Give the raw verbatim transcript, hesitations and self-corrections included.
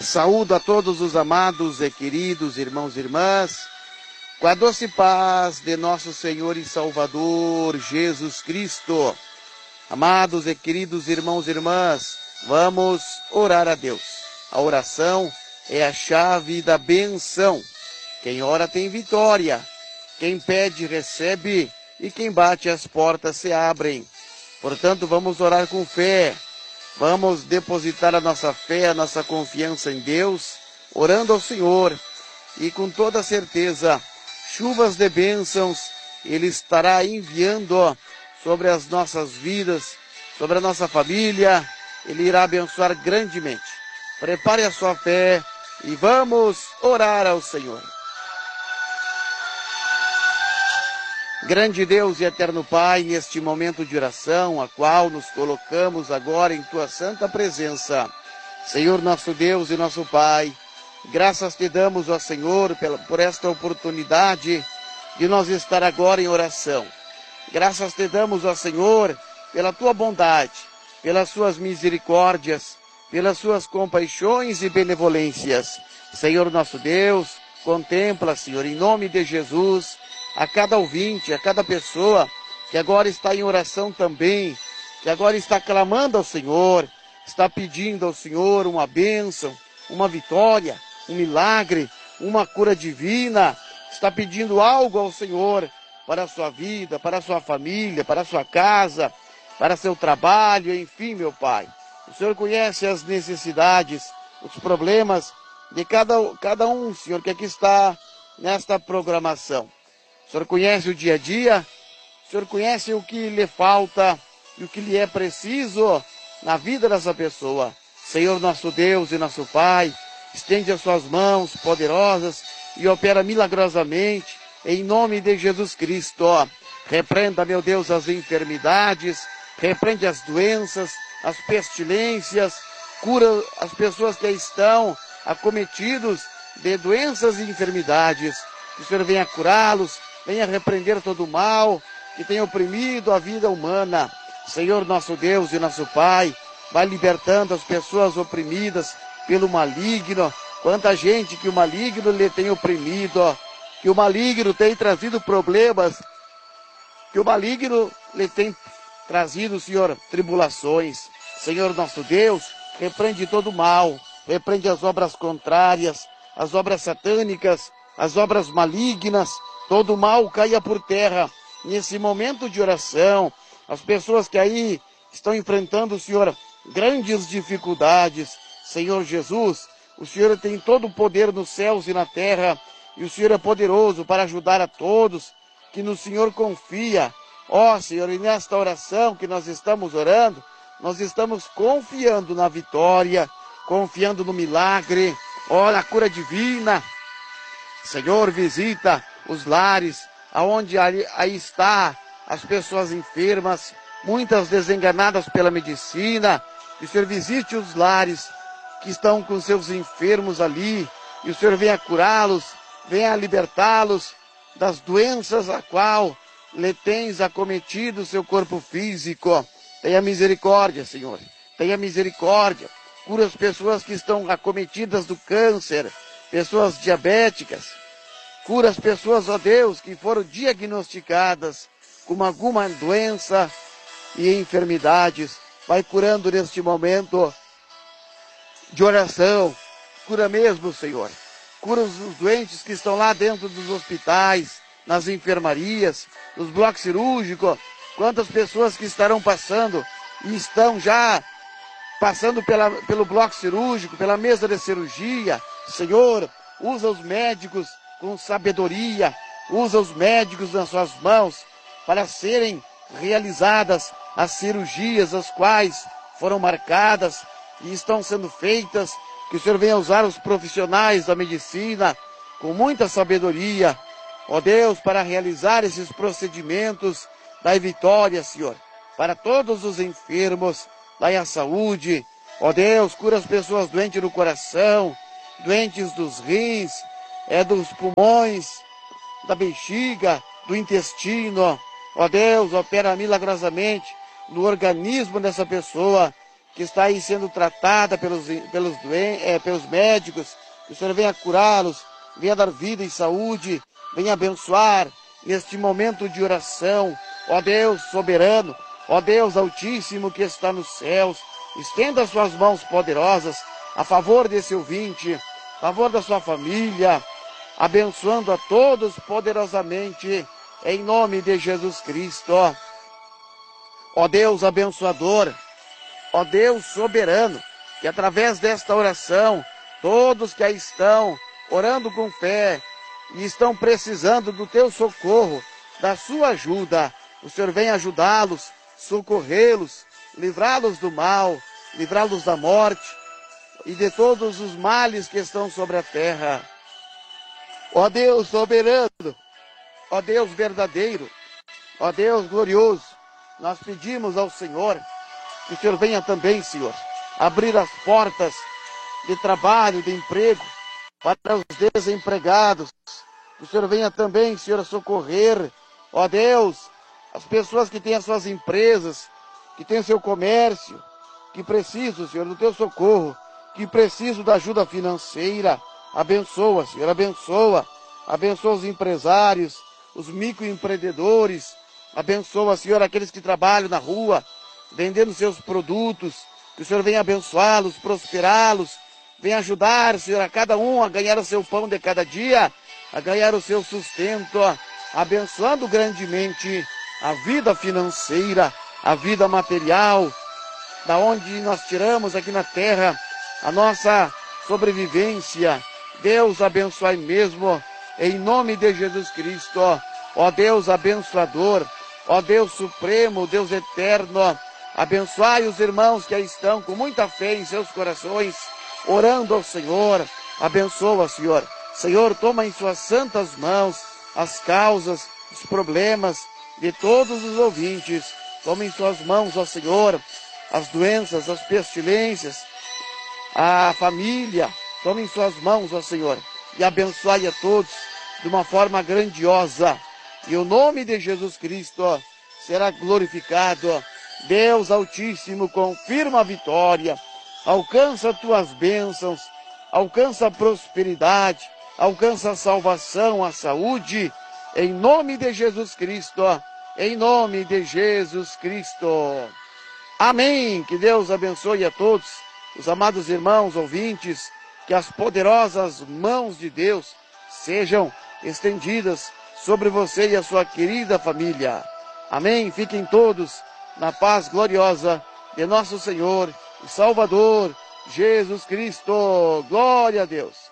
Saúdo a todos os amados e queridos irmãos e irmãs, com a doce paz de nosso Senhor e Salvador Jesus Cristo. Amados e queridos irmãos e irmãs, vamos orar a Deus. A oração é a chave da benção. Quem ora tem vitória, quem pede recebe e quem bate as portas se abrem. Portanto, vamos orar com fé. Vamos depositar a nossa fé, a nossa confiança em Deus, orando ao Senhor. E com toda certeza, chuvas de bênçãos Ele estará enviando sobre as nossas vidas, sobre a nossa família. Ele irá abençoar grandemente. Prepare a sua fé e vamos orar ao Senhor. Grande Deus e eterno Pai, neste momento de oração, a qual nos colocamos agora em Tua santa presença. Senhor nosso Deus e nosso Pai, graças te damos, ó Senhor, pela, por esta oportunidade de nós estar agora em oração. Graças te damos, ó Senhor, pela Tua bondade, pelas Suas misericórdias, pelas Suas compaixões e benevolências. Senhor nosso Deus, contempla, Senhor, em nome de Jesus, a cada ouvinte, a cada pessoa que agora está em oração também, que agora está clamando ao Senhor, está pedindo ao Senhor uma bênção, uma vitória, um milagre, uma cura divina, está pedindo algo ao Senhor para a sua vida, para a sua família, para a sua casa, para seu trabalho, enfim, meu Pai. O Senhor conhece as necessidades, os problemas de cada, cada um, Senhor, que aqui está nesta programação. O Senhor conhece o dia a dia, o Senhor conhece o que lhe falta e o que lhe é preciso na vida dessa pessoa. Senhor nosso Deus e nosso Pai, estende as suas mãos poderosas e opera milagrosamente em nome de Jesus Cristo. Repreenda, meu Deus, as enfermidades, repreende as doenças, as pestilências, cura as pessoas que estão acometidos de doenças e enfermidades. Que o Senhor venha curá-los, venha repreender todo o mal que tem oprimido a vida humana. Senhor nosso Deus e nosso Pai, vai libertando as pessoas oprimidas pelo maligno. Quanta gente que o maligno lhe tem oprimido, que o maligno tem trazido problemas, que o maligno lhe tem trazido, Senhor, tribulações. Senhor nosso Deus, repreende todo o mal, repreende as obras contrárias, as obras satânicas, as obras malignas. Todo o mal caia por terra nesse momento de oração. As pessoas que aí estão enfrentando, Senhor, grandes dificuldades. Senhor Jesus, o Senhor tem todo o poder nos céus e na terra, e o Senhor é poderoso para ajudar a todos que no Senhor confia. Ó Senhor, e nesta oração que nós estamos orando, nós estamos confiando na vitória, confiando no milagre, ó, na cura divina. Senhor, visita os lares, aonde aí, aí está as pessoas enfermas, muitas desenganadas pela medicina. Que o Senhor visite os lares que estão com seus enfermos ali, e o Senhor venha curá-los, venha libertá-los das doenças a qual lhe tens acometido o seu corpo físico. Tenha misericórdia, Senhor, tenha misericórdia. Cura as pessoas que estão acometidas do câncer, pessoas diabéticas. Cura as pessoas, ó Deus, que foram diagnosticadas com alguma doença e enfermidades. Vai curando neste momento de oração. Cura mesmo, Senhor. Cura os doentes que estão lá dentro dos hospitais, nas enfermarias, nos blocos cirúrgicos. Quantas pessoas que estarão passando e estão já passando pela, pelo bloco cirúrgico, pela mesa de cirurgia. Senhor, usa os médicos com sabedoria, usa os médicos nas suas mãos para serem realizadas as cirurgias, as quais foram marcadas e estão sendo feitas. Que o Senhor venha usar os profissionais da medicina com muita sabedoria, ó Deus, para realizar esses procedimentos. Dai vitória, Senhor, para todos os enfermos, dai a saúde, ó Deus, cura as pessoas doentes do coração, doentes dos rins, é dos pulmões, da bexiga, do intestino. Ó Deus, opera milagrosamente no organismo dessa pessoa que está aí sendo tratada pelos, pelos, doen é, pelos médicos, que o Senhor venha curá-los, venha dar vida e saúde, venha abençoar neste momento de oração. Ó Deus soberano, ó Deus altíssimo que está nos céus, estenda as suas mãos poderosas a favor desse ouvinte, a favor da sua família, abençoando a todos poderosamente, em nome de Jesus Cristo. Ó Deus abençoador, ó Deus soberano, que através desta oração, todos que aí estão orando com fé e estão precisando do teu socorro, da sua ajuda, o Senhor vem ajudá-los, socorrê-los, livrá-los do mal, livrá-los da morte e de todos os males que estão sobre a terra. Ó Deus soberano, ó Deus verdadeiro, ó Deus glorioso, nós pedimos ao Senhor que o Senhor venha também, Senhor, abrir as portas de trabalho, de emprego para os desempregados. Que o Senhor venha também, Senhor, socorrer, ó Deus, as pessoas que têm as suas empresas, que têm seu comércio, que precisam, Senhor, do teu socorro, que precisam da ajuda financeira. Abençoa, Senhor, abençoa, abençoa os empresários, os microempreendedores, abençoa, Senhor, aqueles que trabalham na rua, vendendo seus produtos, que o Senhor venha abençoá-los, prosperá-los, venha ajudar, Senhor, a cada um a ganhar o seu pão de cada dia, a ganhar o seu sustento, abençoando grandemente a vida financeira, a vida material, da onde nós tiramos aqui na terra a nossa sobrevivência. Deus abençoe mesmo, em nome de Jesus Cristo, ó Deus abençoador, ó Deus supremo, Deus eterno, abençoai os irmãos que aí estão com muita fé em seus corações, orando ao Senhor. Abençoa, Senhor. Senhor, toma em suas santas mãos as causas, os problemas de todos os ouvintes. Toma em suas mãos, ó Senhor, as doenças, as pestilências, a família. Toma em suas mãos, ó Senhor, e abençoe a todos de uma forma grandiosa. E o nome de Jesus Cristo ó, será glorificado. Deus Altíssimo, confirma a vitória, alcança tuas bênçãos, alcança a prosperidade, alcança a salvação, a saúde, em nome de Jesus Cristo, em nome de Jesus Cristo. Amém. Que Deus abençoe a todos, os amados irmãos ouvintes, que as poderosas mãos de Deus sejam estendidas sobre você e a sua querida família. Amém. Fiquem todos na paz gloriosa de nosso Senhor e Salvador Jesus Cristo. Glória a Deus.